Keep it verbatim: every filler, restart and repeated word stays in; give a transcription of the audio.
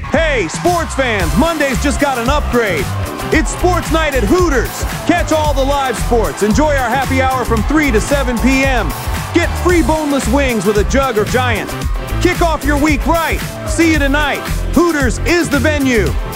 Hey, sports fans, Monday's just got an upgrade. It's sports night at Hooters. Catch all the live sports. Enjoy our happy hour from three to seven p.m. Get free boneless wings with a jug or giant. Kick off your week right. See you tonight. Hooters is the venue.